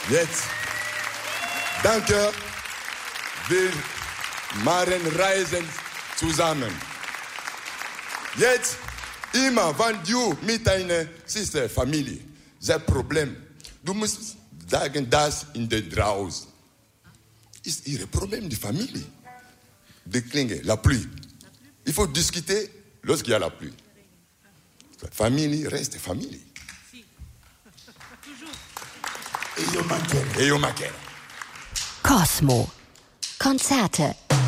Jetzt, danke, wir machen Reisen zusammen. Jetzt, immer, wenn du mit deiner Schwester, Familie, das Problem, du musst sagen, das in der draußen. Ist ihr Problem, die Familie. Die Klinge, la pluie. Il faut discuter lorsqu'il y a la pluie. La famille reste famille. Cosmo. Konzerte.